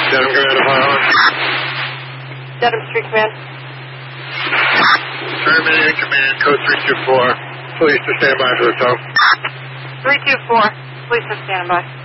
Dedham Command to fire on. Dedham Street Command. Terminating Command, code 324. Police to stand by for the tow. 324. Police to stand by.